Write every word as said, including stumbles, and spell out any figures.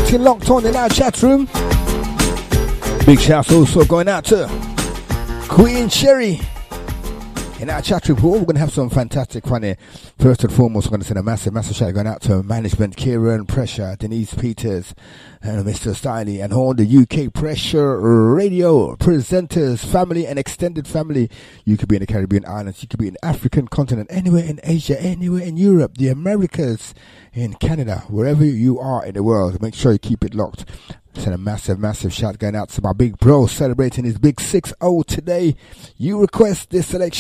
locked in, locked on in our chat room. Big shouts also going out to Queen Sherry in our chat room. We're going to have some fantastic fun here. First and foremost, we're going to send a massive, massive shout going out to management, Kieran, Pressure, Denise Peters, and Mister Stiley, and all the U K Pressure Radio presenters, family and extended family. You could be in the Caribbean islands, you could be in the African continent, anywhere in Asia, anywhere in Europe, the Americas, in Canada, wherever you are in the world. Make sure you keep it locked. Send a massive, massive shout going out to my big bro celebrating his big six oh today. You request this selection.